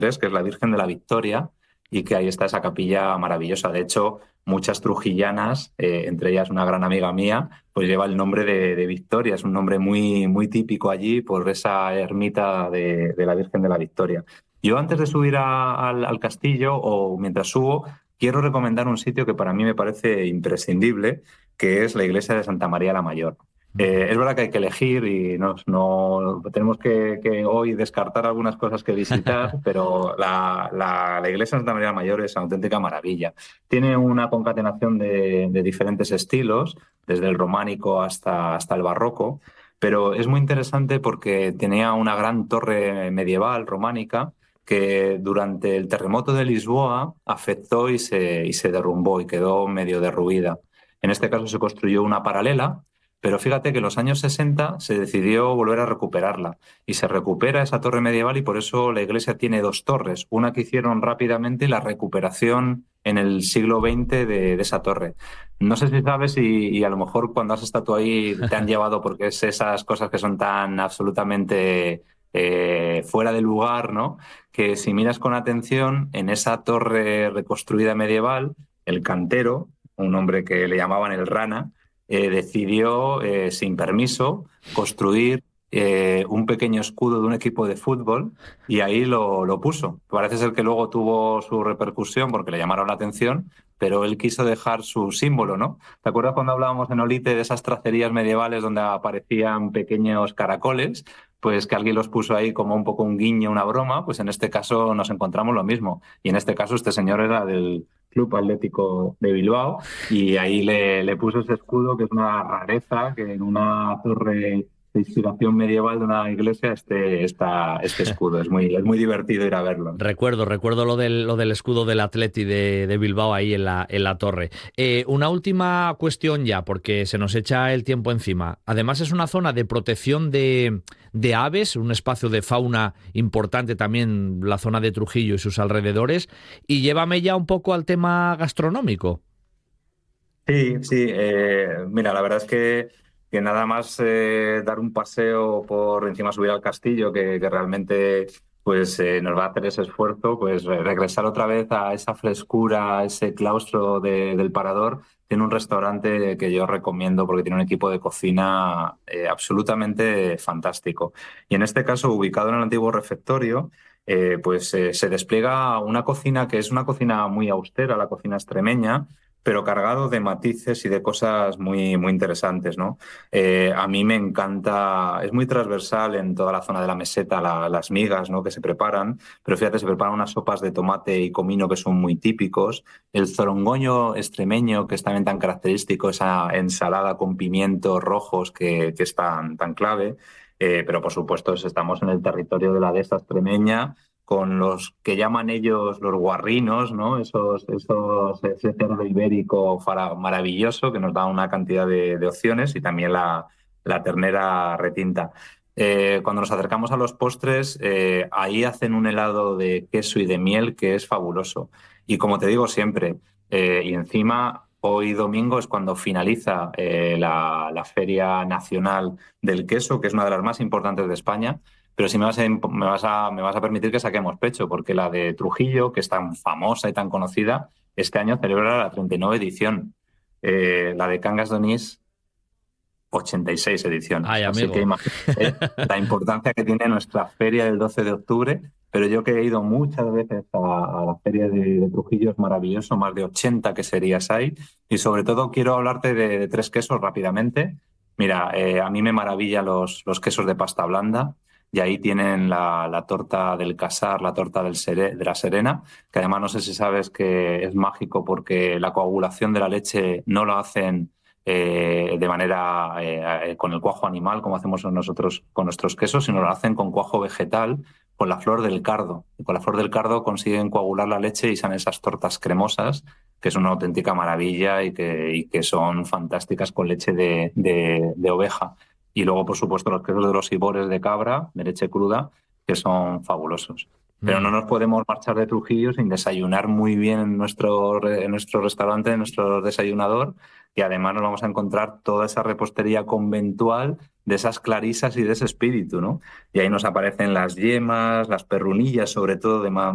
que es la Virgen de la Victoria, y que ahí está esa capilla maravillosa. De hecho, muchas trujillanas, entre ellas una gran amiga mía, pues lleva el nombre de Victoria. Es un nombre muy, muy típico allí por esa ermita de la Virgen de la Victoria. Yo antes de subir al castillo o mientras subo, quiero recomendar un sitio que para mí me parece imprescindible, que es la iglesia de Santa María la Mayor. Es verdad que hay que elegir y no tenemos que hoy descartar algunas cosas que visitar, pero la iglesia de Santa María la Mayor es una auténtica maravilla. Tiene una concatenación de diferentes estilos, desde el románico hasta el barroco, pero es muy interesante porque tenía una gran torre medieval románica que durante el terremoto de Lisboa afectó y se derrumbó y quedó medio derruida. En este caso se construyó una paralela, pero fíjate que en los años 60 se decidió volver a recuperarla y se recupera esa torre medieval y por eso la iglesia tiene dos torres, una que hicieron rápidamente y la recuperación en el siglo XX de esa torre. No sé si sabes y a lo mejor cuando has estado tú ahí te han llevado porque es esas cosas que son tan absolutamente fuera de lugar, ¿no? Que si miras con atención en esa torre reconstruida medieval, el cantero, un hombre que le llamaban el Rana, decidió, sin permiso, construir un pequeño escudo de un equipo de fútbol y ahí lo puso. Parece ser que luego tuvo su repercusión porque le llamaron la atención, pero él quiso dejar su símbolo, ¿no? ¿Te acuerdas cuando hablábamos en Olite de esas tracerías medievales donde aparecían pequeños caracoles? Pues que alguien los puso ahí como un poco un guiño, una broma, pues en este caso nos encontramos lo mismo. Y en este caso este señor era del Club Atlético de Bilbao y ahí le puso ese escudo, que es una rareza, que en una torre de inspiración medieval de una iglesia este escudo. Es muy divertido ir a verlo. Recuerdo lo del escudo del Atleti de Bilbao ahí en la torre. Una última cuestión ya, porque se nos echa el tiempo encima. Además es una zona de protección de aves, un espacio de fauna importante también, la zona de Trujillo y sus alrededores. Y llévame ya un poco al tema gastronómico. Sí, sí. Mira, la verdad es que nada más dar un paseo por encima, subir al castillo, que realmente pues nos va a hacer ese esfuerzo, pues regresar otra vez a esa frescura, a ese claustro del Parador. Tiene un restaurante que yo recomiendo porque tiene un equipo de cocina absolutamente fantástico. Y en este caso, ubicado en el antiguo refectorio, pues se despliega una cocina que es una cocina muy austera, la cocina extremeña, pero cargado de matices y de cosas muy, muy interesantes, ¿no? A mí me encanta, es muy transversal en toda la zona de la meseta las migas, ¿no? Que se preparan, pero fíjate, se preparan unas sopas de tomate y comino que son muy típicos, el zorongoño extremeño, que es también tan característico, esa ensalada con pimientos rojos que es tan clave, pero por supuesto estamos en el territorio de la dehesa extremeña, con los que llaman ellos los guarrinos, ¿no? Ese cerdo ibérico maravilloso que nos da una cantidad de opciones y también la ternera retinta. Cuando nos acercamos a los postres, ahí hacen un helado de queso y de miel que es fabuloso. Y como te digo siempre, y encima hoy domingo es cuando finaliza la Feria Nacional del Queso, que es una de las más importantes de España. Pero si me vas a permitir que saquemos pecho, porque la de Trujillo, que es tan famosa y tan conocida, este año celebra la 39 edición. La de Cangas de Onís, 86 ediciones. Ay, Así que amigo. imagínate la importancia que tiene nuestra feria del 12 de octubre. Pero yo que he ido muchas veces a la feria de Trujillo, es maravilloso, más de 80 queserías hay. Y sobre todo quiero hablarte de tres quesos rápidamente. Mira, a mí me maravillan los quesos de pasta blanda. Y ahí tienen la torta del Casar, la torta de la Serena, que además no sé si sabes que es mágico porque la coagulación de la leche no lo hacen de manera con el cuajo animal, como hacemos nosotros con nuestros quesos, sino lo hacen con cuajo vegetal, con la flor del cardo. Y con la flor del cardo consiguen coagular la leche y salen esas tortas cremosas, que es una auténtica maravilla y que son fantásticas con leche de oveja. Y luego, por supuesto, los quesos de los Ibores de cabra, de leche cruda, que son fabulosos. Pero no Mm. nos podemos marchar de Trujillo sin desayunar muy bien en nuestro restaurante, en nuestro desayunador, y además nos vamos a encontrar toda esa repostería conventual de esas clarisas y de ese espíritu, ¿no? Y ahí nos aparecen las yemas, las perrunillas, sobre todo de